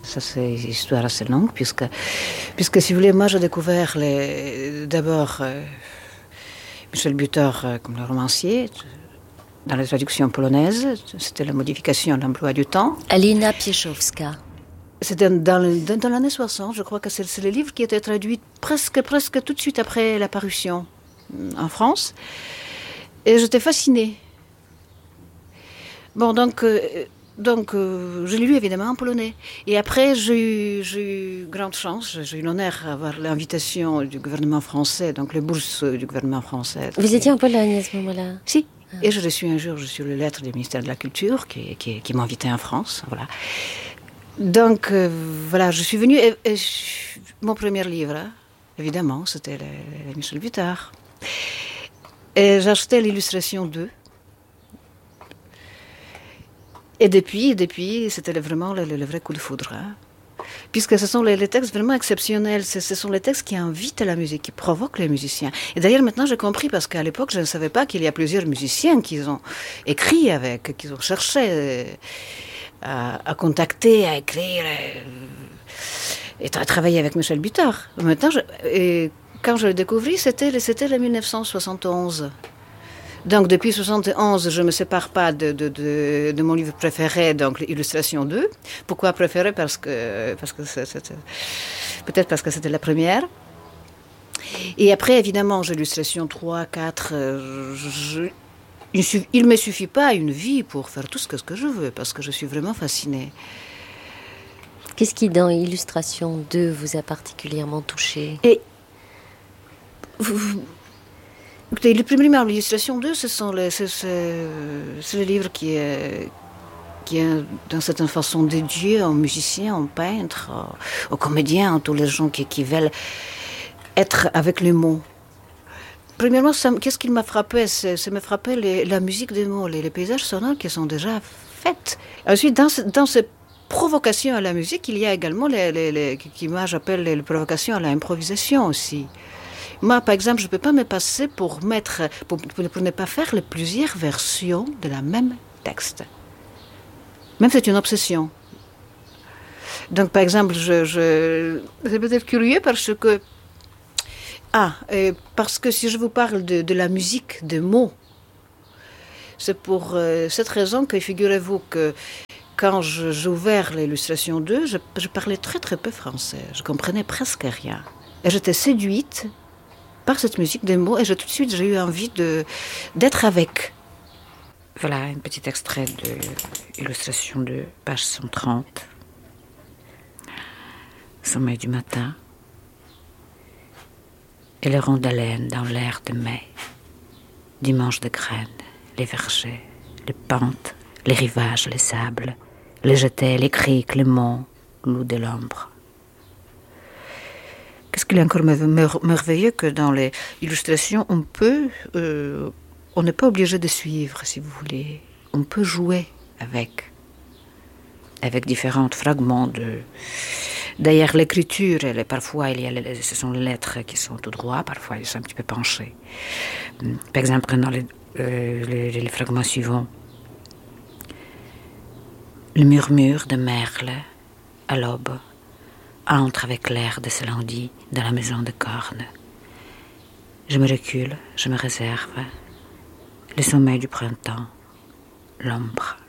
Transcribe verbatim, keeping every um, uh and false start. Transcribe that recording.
Ça, c'est une histoire assez longue, puisque, puisque si vous voulez, moi, j'ai découvert les, d'abord euh, Michel Butor euh, comme le romancier, dans la traduction polonaise. C'était la modification de l'emploi du temps. Alina Pieszowska. C'était dans, dans, dans l'année soixante, je crois que c'est, c'est le livre qui était traduit presque, presque tout de suite après la parution en France. Et j'étais fascinée. Bon, donc, euh, donc euh, je l'ai lu évidemment en polonais. Et après, j'ai eu, j'ai eu grande chance, j'ai eu l'honneur d'avoir l'invitation du gouvernement français, donc les bourses du gouvernement français. Vous étiez en Pologne à ce moment-là? Si. Ah. Et je reçu un jour, je reçu les lettres du ministère de la Culture qui, qui, qui m'invitait en France. Voilà. Donc, euh, voilà, je suis venue. Et, et je, mon premier livre, hein, évidemment, c'était le, le Michel Butor. Et j'ai acheté l'illustration deux. Et depuis, depuis c'était vraiment le, le, le vrai coup de foudre. Hein. Puisque ce sont les, les textes vraiment exceptionnels. Ce, ce sont les textes qui invitent à la musique, qui provoquent les musiciens. Et d'ailleurs, maintenant, j'ai compris, parce qu'à l'époque, je ne savais pas qu'il y a plusieurs musiciens qui ont écrit avec, qui ont cherché à, à contacter, à écrire, et à travailler avec Michel Butor. Maintenant, je, et quand je le découvris, c'était, c'était le dix-neuf cent soixante et onze. Donc, depuis soixante et onze, je ne me sépare pas de, de, de, de mon livre préféré, donc l'illustration deux. Pourquoi préféré? Parce que, parce que c'est, c'est, peut-être parce que c'était la première. Et après, évidemment, j'ai l'illustration trois, quatre. Je, il ne me suffit pas une vie pour faire tout ce que, ce que je veux, parce que je suis vraiment fascinée. Qu'est-ce qui, dans illustration deux, vous a particulièrement touché? Et vous, écoutez, le premier livre, l'illustration deux, ce sont les, c'est, c'est, c'est le livre qui est, qui est d'une certaine façon dédié aux musiciens, aux peintres, aux, aux comédiens, à tous les gens qui, qui veulent être avec les mots. Premièrement, ça, qu'est-ce qui m'a frappé? C'est, ça m'a frappé les, la musique des mots, les, les paysages sonores qui sont déjà faits. Ensuite, dans, dans ces provocations à la musique, il y a également les, les, les qui moi j'appelle les, les provocations à l'improvisation aussi. Moi, par exemple, je ne peux pas me passer pour mettre, pour, pour, pour ne pas faire les plusieurs versions de la même texte. Même c'est une obsession. Donc, par exemple, je, je, c'est peut-être curieux parce que Ah, euh, parce que si je vous parle de, de la musique des mots, c'est pour euh, cette raison que figurez-vous que quand je, j'ai ouvert l'illustration deux, je, je parlais très très peu français, je comprenais presque rien. Et j'étais séduite par cette musique des mots et je, tout de suite j'ai eu envie de, d'être avec. Voilà un petit extrait de l'illustration deux, page cent trente. Sommeil du matin. Et les ronds d'haleine dans l'air de mai, dimanche de graines, les vergers, les pentes, les rivages, les sables, les jetés, les criques, les monts, loups de l'ombre. Qu'est-ce qu'il est encore merveilleux que dans les illustrations, on peut, euh, on n'est pas obligé de suivre, si vous voulez. On peut jouer avec, avec différents fragments de... D'ailleurs, l'écriture, elle est, parfois, il y a les, ce sont les lettres qui sont tout droit, parfois elles sont un petit peu penchées. Par exemple, dans les, euh, les, les fragments suivants, le murmure de merle à l'aube entre avec l'air de Celandie dans la maison de corne. Je me recule, je me réserve, le sommeil du printemps, l'ombre.